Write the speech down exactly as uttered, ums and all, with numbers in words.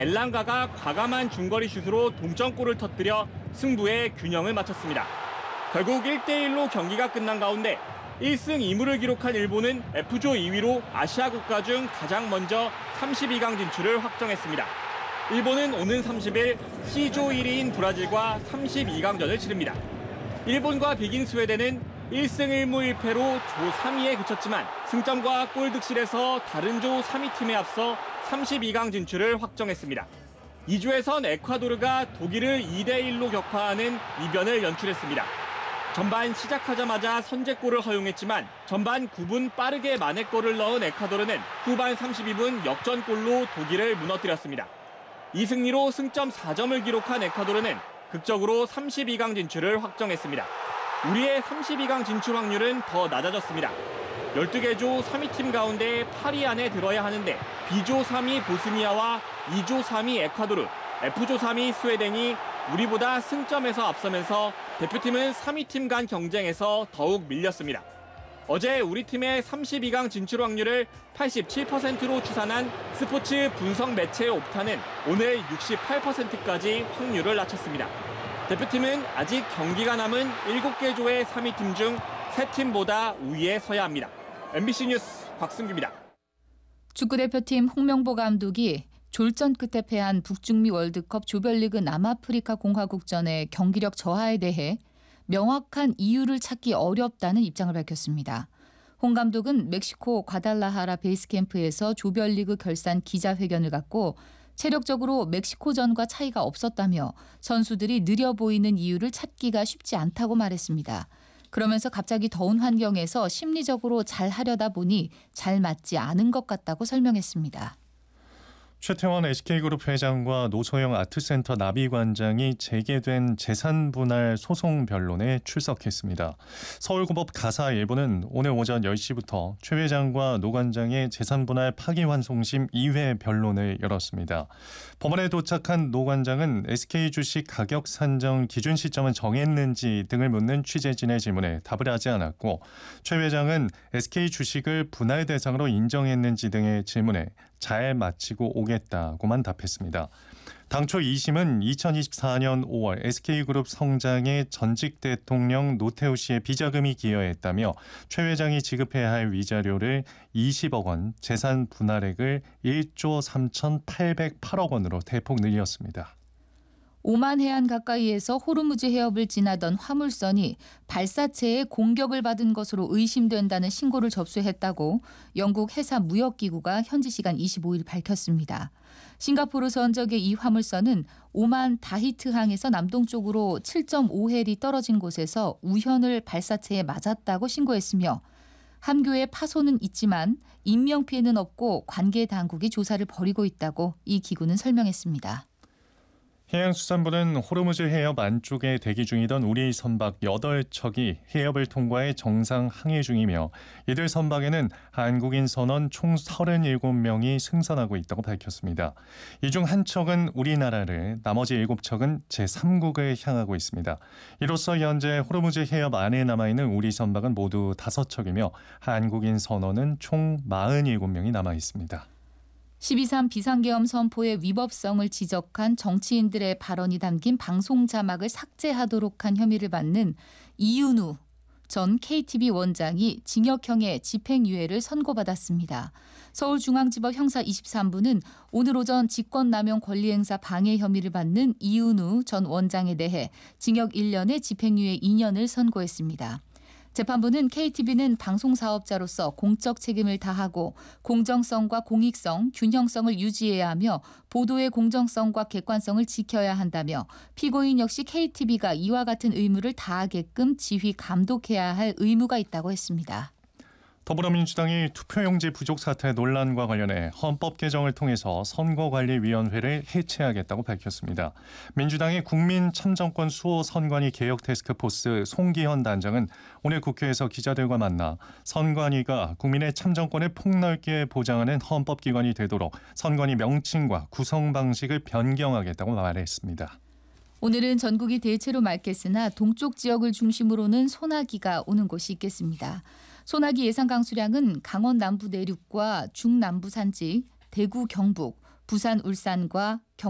엘랑가가 과감한 중거리 슛으로 동점골을 터뜨려 승부의 균형을 맞췄습니다. 결국 일 대 일로 경기가 끝난 가운데 일 승 이 무를 기록한 일본은 F조 이 위로 아시아 국가 중 가장 먼저 삼십이 강 진출을 확정했습니다. 일본은 오는 삼십 일 C조 일 위인 브라질과 삼십이 강전을 치릅니다. 일본과 비긴 스웨덴은 일 승 일 무 일 패로 조 삼 위에 그쳤지만 승점과 골 득실에서 다른 조 삼 위 팀에 앞서 삼십이 강 진출을 확정했습니다. 이 조에선 에콰도르가 독일을 이 대 일로 격파하는 이변을 연출했습니다. 전반 시작하자마자 선제골을 허용했지만 전반 구 분 빠르게 만회골을 넣은 에콰도르는 후반 삼십이 분 역전골로 독일을 무너뜨렸습니다. 이 승리로 승점 사 점을 기록한 에콰도르는 극적으로 삼십이 강 진출을 확정했습니다. 우리의 삼십이 강 진출 확률은 더 낮아졌습니다. 열두 개 조 삼 위 팀 가운데 팔 위 안에 들어야 하는데 B조 삼 위 보스니아와 이 조 삼 위 에콰도르, F조 삼 위 스웨덴이 우리보다 승점에서 앞서면서 대표팀은 삼 위 팀 간 경쟁에서 더욱 밀렸습니다. 어제 우리 팀의 삼십이 강 진출 확률을 팔십칠 퍼센트로 추산한 스포츠 분석 매체 옵타는 오늘 육십팔 퍼센트까지 확률을 낮췄습니다. 대표팀은 아직 경기가 남은 일곱 개 조의 삼 위 팀 중 세 팀보다 우위에 서야 합니다. 엠비씨 뉴스 곽승규입니다. 축구대표팀 홍명보 감독이 졸전 끝에 패한 북중미 월드컵 조별리그 남아프리카 공화국전의 경기력 저하에 대해 명확한 이유를 찾기 어렵다는 입장을 밝혔습니다. 홍 감독은 멕시코 과달라하라 베이스캠프에서 조별리그 결산 기자회견을 갖고 체력적으로 멕시코전과 차이가 없었다며 선수들이 느려 보이는 이유를 찾기가 쉽지 않다고 말했습니다. 그러면서 갑자기 더운 환경에서 심리적으로 잘 하려다 보니 잘 맞지 않은 것 같다고 설명했습니다. 최태원 에스케이그룹 회장과 노소영 아트센터 나비관장이 제기된 재산분할 소송 변론에 출석했습니다. 서울고법 가사 일부는 오늘 오전 열 시부터 최 회장과 노 관장의 재산분할 파기환송심 이 회 변론을 열었습니다. 법원에 도착한 노 관장은 에스케이 주식 가격 산정 기준 시점은 정했는지 등을 묻는 취재진의 질문에 답을 하지 않았고, 최 회장은 에스케이 주식을 분할 대상으로 인정했는지 등의 질문에 잘 마치고 오겠다고만 답했습니다. 당초 이 심은 이천이십사 년 오월 에스케이그룹 성장에 전직 대통령 노태우 씨의 비자금이 기여했다며 최 회장이 지급해야 할 위자료를 이십억 원, 재산 분할액을 일조 삼천팔백팔억 원으로 대폭 늘렸습니다. 오만 해안 가까이에서 호르무즈 해협을 지나던 화물선이 발사체에 공격을 받은 것으로 의심된다는 신고를 접수했다고 영국 해사무역기구가 현지 시간 이십오 일 밝혔습니다. 싱가포르 선적의 이 화물선은 오만 다히트항에서 남동쪽으로 칠 점 오 해리 떨어진 곳에서 우현을 발사체에 맞았다고 신고했으며 함교의 파손은 있지만 인명피해는 없고 관계 당국이 조사를 벌이고 있다고 이 기구는 설명했습니다. 해양수산부는 호르무즈 해협 안쪽에 대기 중이던 우리 선박 여덟 척이 해협을 통과해 정상 항해 중이며 이들 선박에는 한국인 선원 총 서른일곱 명이 승선하고 있다고 밝혔습니다. 이 중 한 척은 우리나라를, 나머지 일곱 척은 제삼국을 향하고 있습니다. 이로써 현재 호르무즈 해협 안에 남아있는 우리 선박은 모두 다섯 척이며 한국인 선원은 총 사십칠 명이 남아 있습니다. 십이 삼 비상계엄 선포의 위법성을 지적한 정치인들의 발언이 담긴 방송 자막을 삭제하도록 한 혐의를 받는 이윤우 전 케이티비 원장이 징역형의 집행유예를 선고받았습니다. 서울중앙지법 형사 이십삼 부는 오늘 오전 직권남용 권리행사 방해 혐의를 받는 이윤우 전 원장에 대해 징역 일 년에 집행유예 이 년을 선고했습니다. 재판부는 케이티비는 방송사업자로서 공적 책임을 다하고 공정성과 공익성, 균형성을 유지해야 하며 보도의 공정성과 객관성을 지켜야 한다며 피고인 역시 케이티비가 이와 같은 의무를 다하게끔 지휘 감독해야 할 의무가 있다고 했습니다. 더불어민주당이 투표용지 부족 사태 논란과 관련해 헌법 개정을 통해서 선거관리위원회를 해체하겠다고 밝혔습니다. 민주당의 국민참정권 수호 선관위 개혁 태스크포스 송기현 단장은 오늘 국회에서 기자들과 만나 선관위가 국민의 참정권을 폭넓게 보장하는 헌법기관이 되도록 선관위 명칭과 구성 방식을 변경하겠다고 말했습니다. 오늘은 전국이 대체로 맑겠으나 동쪽 지역을 중심으로는 소나기가 오는 곳이 있겠습니다. 소나기 예상 강수량은 강원 남부 내륙과 중남부 산지, 대구 경북, 부산, 울산과 경